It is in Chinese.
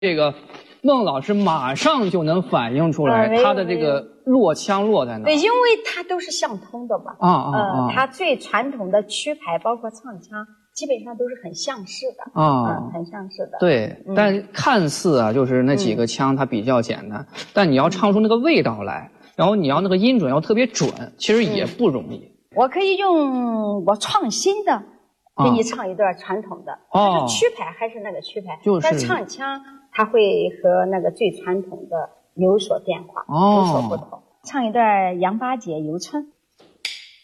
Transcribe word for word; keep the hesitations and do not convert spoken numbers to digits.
这个孟老师马上就能反映出来他的这个落腔落在哪。 对，因为它都是相通的嘛。 啊啊啊！ 呃，它最传统的曲牌包括唱腔，基本上都是很相似的。 啊， 嗯，很相似的。 对， 嗯、 但看似啊，就是那几个腔它比较简单，嗯、但你要唱出那个味道来，然后你要那个音准要特别准，其实也不容易。 嗯、我可以用我创新的给你唱一段传统的， 哦、 它是曲牌还是那个曲牌， 就是但唱腔它会和那个最传统的有所变化， 哦、 有所不同。唱一段杨八姐游春。